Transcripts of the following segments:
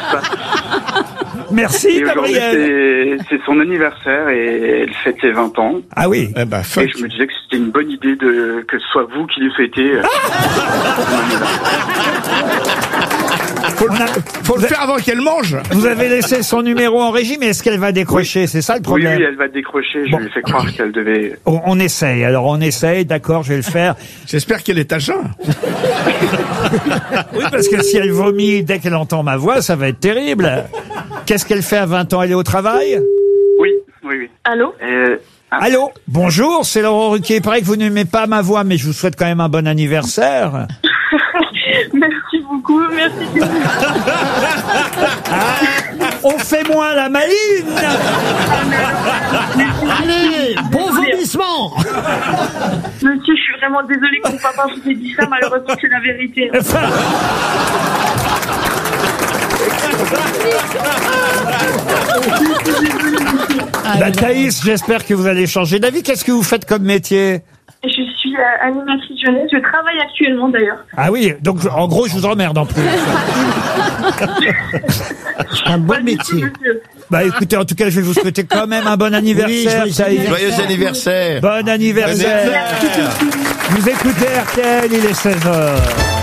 pas. Merci, Et aujourd'hui, Gabriel. c'est son anniversaire et elle fête ses 20 ans. Ah oui. Et je me disais que c'était une bonne idée que ce soit vous qui lui fêtez. Faut le faire avant qu'elle mange. Vous avez laissé son numéro en régie, mais est-ce qu'elle va décrocher? C'est ça le problème. Oui, elle va décrocher. Je lui ai fait croire qu'elle devait... On essaye. Alors on essaye, d'accord, je vais le faire. J'espère qu'elle est à jeun. Oui, parce que si elle vomit dès qu'elle entend ma voix, ça va être terrible. Qu'est-ce qu'elle fait à 20 ans? Elle est au travail? Oui. Allô? Allô? Bonjour, c'est Laurent Ruquier. Il paraît que vous n'aimez pas ma voix, mais je vous souhaite quand même un bon anniversaire. Merci beaucoup, merci. On fait moins la maline. Allez, bon vomissement. Monsieur, je suis vraiment désolée que mon papa vous ait dit ça, malheureusement c'est la vérité. Thaïs, j'espère que vous allez changer d'avis. Qu'est-ce que vous faites comme métier? Je suis animatrice jeunesse, je travaille actuellement d'ailleurs. Ah oui, donc en gros je vous emmerde en plus. Un bon métier. Bah écoutez, en tout cas je vais vous souhaiter quand même un bon anniversaire. Oui, Thaïs. Joyeux anniversaire. Bon anniversaire. Vous écoutez RTL, il est 16h.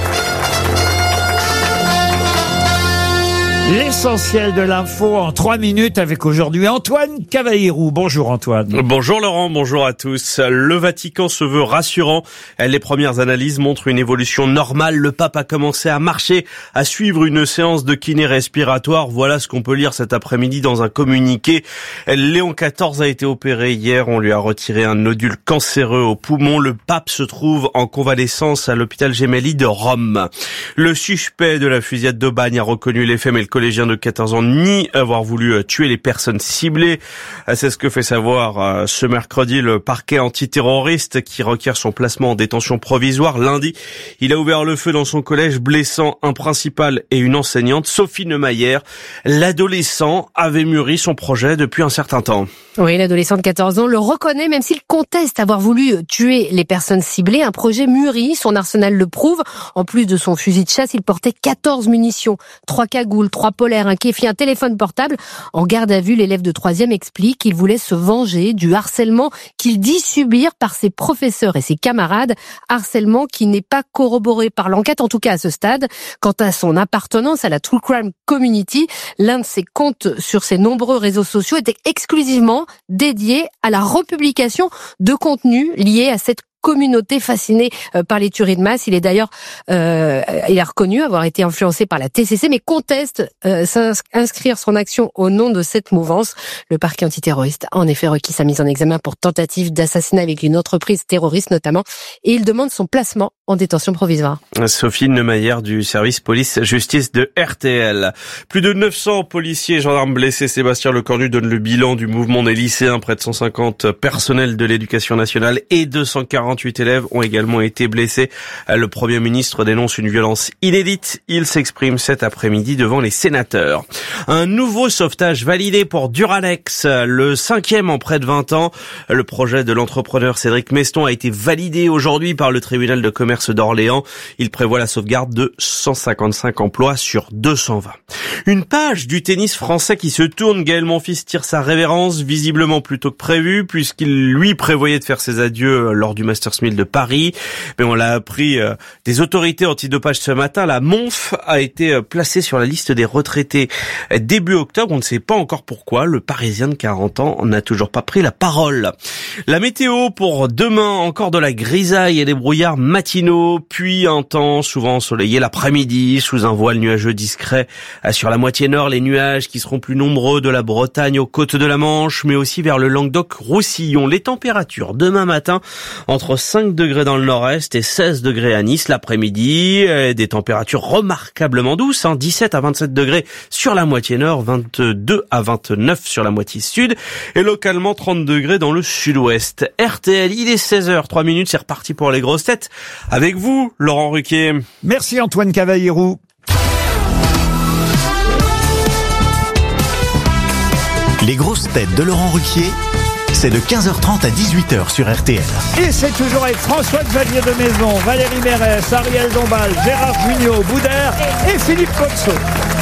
L'essentiel de l'info en 3 minutes avec aujourd'hui Antoine Cavallierou. Bonjour Antoine. Bonjour Laurent, bonjour à tous. Le Vatican se veut rassurant. Les premières analyses montrent une évolution normale. Le pape a commencé à marcher, à suivre une séance de kiné respiratoire. Voilà ce qu'on peut lire cet après-midi dans un communiqué. Léon XIV a été opéré hier. On lui a retiré un nodule cancéreux au poumon. Le pape se trouve en convalescence à l'hôpital Gemelli de Rome. Le suspect de la fusillade d'Aubagne a reconnu les faits, mais le collégien de 14 ans nie avoir voulu tuer les personnes ciblées. C'est ce que fait savoir ce mercredi le parquet antiterroriste qui requiert son placement en détention provisoire. Lundi, il a ouvert le feu dans son collège, blessant un principal et une enseignante, Sophie Neumayer. L'adolescent avait mûri son projet depuis un certain temps. Oui, l'adolescent de 14 ans le reconnaît, même s'il conteste avoir voulu tuer les personnes ciblées. Un projet mûri, son arsenal le prouve. En plus de son fusil de chasse, il portait 14 munitions, 3 cagoules, 3 polaires, un kéfi, un téléphone portable. En garde à vue, l'élève de 3e explique qu'il voulait se venger du harcèlement qu'il dit subir par ses professeurs et ses camarades. Harcèlement qui n'est pas corroboré par l'enquête, en tout cas à ce stade. Quant à son appartenance à la True Crime Community, l'un de ses comptes sur ses nombreux réseaux sociaux était exclusivement dédié à la republication de contenus liés à cette communauté fascinée par les tueries de masse. Il est d'ailleurs, il a reconnu avoir été influencé par la TCC, mais conteste inscrire son action au nom de cette mouvance. Le parquet antiterroriste a en effet requis sa mise en examen pour tentative d'assassinat avec une entreprise terroriste notamment, et il demande son placement en détention provisoire. Sophie Neumayer du service police-justice de RTL. Plus de 900 policiers et gendarmes blessés. Sébastien Lecornu donne le bilan du mouvement des lycéens. Près de 150 personnels de l'éducation nationale et 248 élèves ont également été blessés. Le Premier ministre dénonce une violence inédite. Il s'exprime cet après-midi devant les sénateurs. Un nouveau sauvetage validé pour Duralex, le 5e en près de 20 ans. Le projet de l'entrepreneur Cédric Meston a été validé aujourd'hui par le tribunal de commerce d'Orléans. Il prévoit la sauvegarde de 155 emplois sur 220. Une page du tennis français qui se tourne. Gaël Monfils tire sa révérence, visiblement plus tôt que prévu, puisqu'il lui prévoyait de faire ses adieux lors du Masters 1000 de Paris. Mais on l'a appris des autorités antidopage ce matin. La Monf a été placée sur la liste des retraités début octobre. On ne sait pas encore pourquoi. Le Parisien de 40 ans n'a toujours pas pris la parole. La météo pour demain, encore de la grisaille et des brouillards matinaux, puis un temps souvent ensoleillé l'après-midi, sous un voile nuageux discret sur la moitié nord. Les nuages qui seront plus nombreux de la Bretagne aux côtes de la Manche, mais aussi vers le Languedoc-Roussillon. Les températures demain matin entre 5 degrés dans le nord-est et 16 degrés à Nice. L'après-midi, des températures remarquablement douces, 17 à 27 degrés sur la moitié nord, 22 à 29 sur la moitié sud et localement 30 degrés dans le sud-ouest. RTL, il est 16h, 3 minutes, c'est reparti pour les grosses têtes. Avec vous, Laurent Ruquier. Merci Antoine Cavallierou. Les grosses têtes de Laurent Ruquier, c'est de 15h30 à 18h sur RTL. Et c'est toujours avec François-Xavier de Maison, Valérie Mérès, Ariel Dombal, Gérard Jugnot, Boudère et Philippe Coxot.